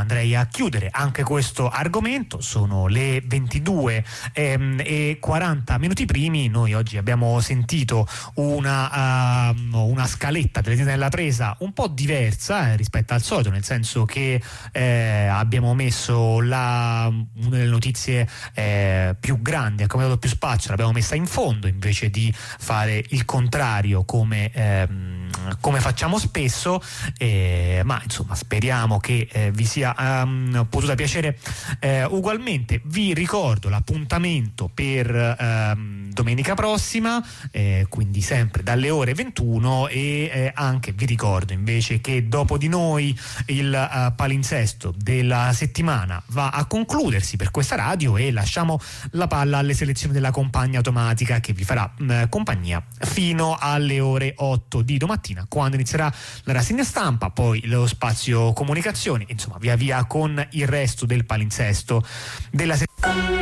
andrei a chiudere anche questo argomento. Sono le 22 e 40 minuti primi. Noi oggi abbiamo sentito una scaletta delle Tende della Presa un po' diversa rispetto al solito, nel senso che abbiamo messo una delle notizie più grandi, come ha dato più spazio, l'abbiamo messa in fondo invece di fare il contrario come facciamo spesso, ma insomma speriamo che vi sia potuta piacere ugualmente. Vi ricordo l'appuntamento per domenica prossima, quindi sempre dalle ore 21, e anche vi ricordo invece che dopo di noi il palinsesto della settimana va a concludersi per questa radio e lasciamo la palla alle selezioni della compagna automatica, che vi farà compagnia fino alle ore 8 di domattina, quando inizierà la rassegna stampa, poi lo spazio comunicazioni, insomma via via con il resto del palinsesto della settimana.